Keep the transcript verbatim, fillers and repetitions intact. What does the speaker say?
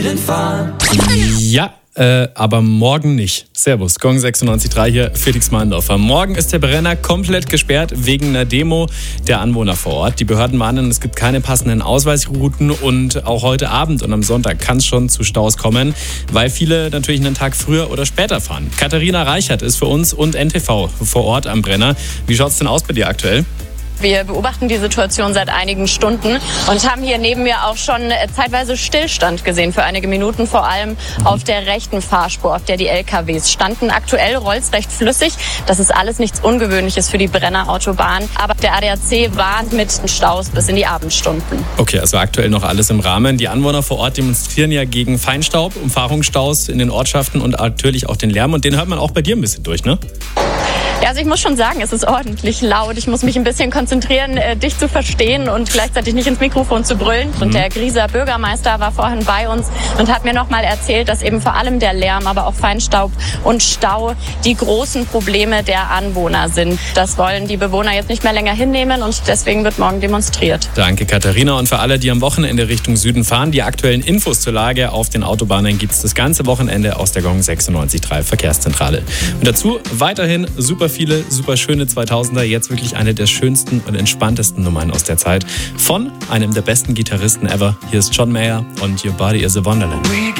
Süden fahren. Ja, äh, aber morgen nicht. Servus, Gong sechsundneunzig Komma drei hier, Felix Meindorfer. Morgen ist der Brenner komplett gesperrt wegen einer Demo der Anwohner vor Ort. Die Behörden mahnen, es gibt keine passenden Ausweichrouten und auch heute Abend und am Sonntag kann es schon zu Staus kommen, weil viele natürlich einen Tag früher oder später fahren. Katharina Reichert ist für uns und N T V vor Ort am Brenner. Wie schaut es denn aus bei dir aktuell? Wir beobachten die Situation seit einigen Stunden und haben hier neben mir auch schon zeitweise Stillstand gesehen für einige Minuten, vor allem auf der rechten Fahrspur, auf der die L K Ws standen. Aktuell rollt es recht flüssig. Das ist alles nichts Ungewöhnliches für die Brenner Autobahn. Aber der A D A C warnt mit Staus bis in die Abendstunden. Okay, also aktuell noch alles im Rahmen. Die Anwohner vor Ort demonstrieren ja gegen Feinstaub, Umfahrungsstaus in den Ortschaften und natürlich auch den Lärm. Und den hört man auch bei dir ein bisschen durch, ne? Ja, also ich muss schon sagen, es ist ordentlich laut. Ich muss mich ein bisschen konzentrieren, äh, dich zu verstehen und gleichzeitig nicht ins Mikrofon zu brüllen. Mhm. Und der Grieser Bürgermeister war vorhin bei uns und hat mir nochmal erzählt, dass eben vor allem der Lärm, aber auch Feinstaub und Stau die großen Probleme der Anwohner sind. Das wollen die Bewohner jetzt nicht mehr länger hinnehmen und deswegen wird morgen demonstriert. Danke, Katharina. Und für alle, die am Wochenende Richtung Süden fahren, die aktuellen Infos zur Lage auf den Autobahnen gibt es das ganze Wochenende aus der Gong sechsundneunzig Komma drei Verkehrszentrale. Und dazu weiterhin super viele, super schöne zweitausender. Jetzt wirklich eine der schönsten und entspanntesten Nummern aus der Zeit von einem der besten Gitarristen ever. Hier ist John Mayer und Your Body is a Wonderland.